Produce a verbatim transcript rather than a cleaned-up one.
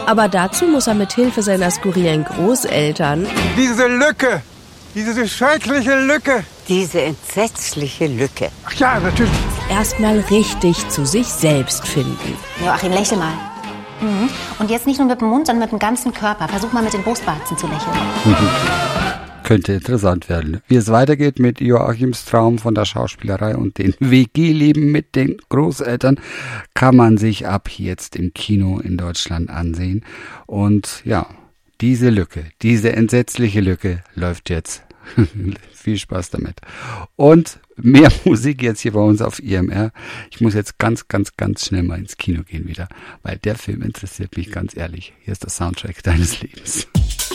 Aber dazu muss er mit Hilfe seiner skurrilen Großeltern Diese Lücke, diese schreckliche Lücke. Diese entsetzliche Lücke. Ach ja, natürlich. erstmal richtig zu sich selbst finden. Joachim, lächel mal. Mhm. Und jetzt nicht nur mit dem Mund, sondern mit dem ganzen Körper. Versuch mal mit den Brustwarzen zu lächeln. Könnte interessant werden. Wie es weitergeht mit Joachims Traum von der Schauspielerei und dem W G-Leben mit den Großeltern, kann man sich ab jetzt im Kino in Deutschland ansehen. Und ja, diese Lücke, diese entsetzliche Lücke läuft jetzt. Viel Spaß damit. Und mehr Musik jetzt hier bei uns auf I M R. Ich muss jetzt ganz, ganz, ganz schnell mal ins Kino gehen wieder, weil der Film interessiert mich ganz ehrlich. Hier ist der Soundtrack deines Lebens.